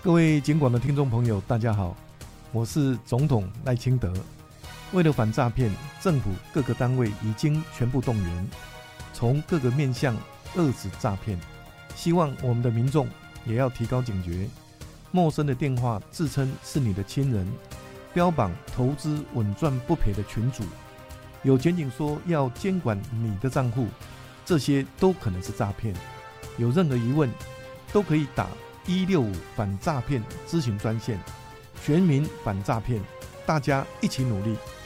各位警广的听众朋友大家好，我是总统赖清德。为了反诈骗，政府各个单位已经全部动员，从各个面向遏止诈骗。希望我们的民众也要提高警觉，陌生的电话自称是你的亲人，标榜投资稳赚不赔的群组，有检警说要监管你的账户，这些都可能是诈骗。有任何疑问都可以打165反诈骗咨询专线，全民反诈骗，大家一起努力。